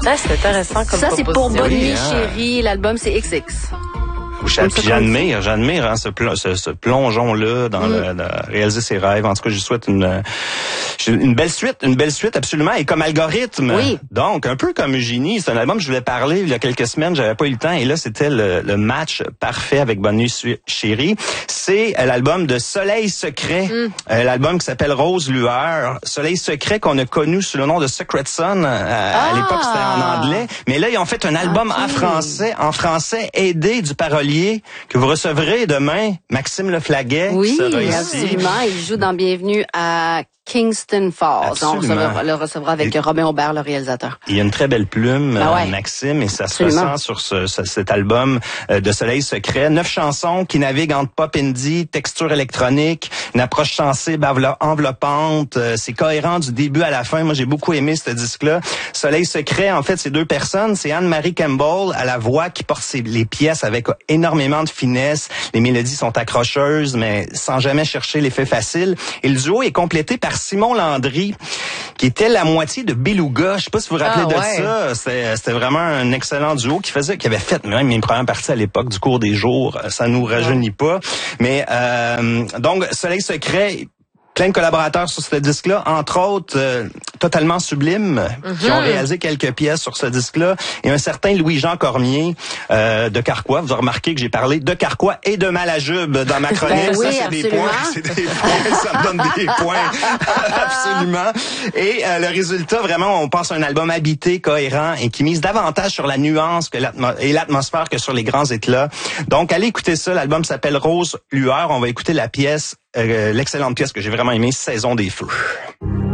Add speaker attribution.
Speaker 1: c'est intéressant comme
Speaker 2: ça, c'est pour Bonne Nuit,
Speaker 3: hein.
Speaker 2: chérie. L'album, c'est XX.
Speaker 3: Puis j'admire hein, ce plongeon-là dans réaliser ses rêves. En tout cas, je souhaite une belle suite absolument. Et comme algorithme,
Speaker 2: oui.
Speaker 3: Donc un peu comme Eugénie, c'est un album que je voulais parler il y a quelques semaines, j'avais pas eu le temps. Et là, c'était le match parfait avec Bonne Nuit, chérie. C'est l'album de Soleil Secret, l'album qui s'appelle Rose Lueur. Soleil Secret qu'on a connu sous le nom de Secret Sun. À l'époque, c'était en anglais. Mais là, ils ont fait un album en français, aidé du parolier que vous recevrez demain, Maxime Leflaguet, qui sera ici.
Speaker 2: Absolument. Il joue dans Bienvenue à Kingston Falls.
Speaker 3: Absolument.
Speaker 2: On le recevra avec Robin Aubert, le réalisateur.
Speaker 3: Il y a une très belle plume, Maxime, et ça se ressent sur cet album de Soleil Secret. 9 chansons qui naviguent entre pop indie, texture électronique, une approche sensible, enveloppante. C'est cohérent du début à la fin. Moi, j'ai beaucoup aimé ce disque-là. Soleil Secret, en fait, c'est 2 personnes. C'est Anne-Marie Campbell à la voix qui porte les pièces avec énormément de finesse. Les mélodies sont accrocheuses, mais sans jamais chercher l'effet facile. Et le duo est complété par Simon Landry, qui était la moitié de Beluga. Je sais pas si vous vous rappelez de ça. C'était vraiment un excellent duo qui avait fait même une première partie à l'époque du Cours des jours. Ça nous rajeunit pas. Mais donc Soleil Secret, plein de collaborateurs sur ce disque-là, entre autres Totalement Sublime, qui ont réalisé quelques pièces sur ce disque-là, et un certain Louis-Jean Cormier de Carquois. Vous avez remarqué que j'ai parlé de Carquois et de Malajube dans ma chronique.
Speaker 2: Oui,
Speaker 3: ça, c'est des points, ça me donne des points. Absolument. Et le résultat, vraiment, on pense à un album habité, cohérent, et qui mise davantage sur la nuance et l'atmosphère que sur les grands éclats. Donc, allez écouter ça. L'album s'appelle Rose Lueur. On va écouter la pièce, l'excellente pièce que j'ai vraiment aimée, Saison des Feux.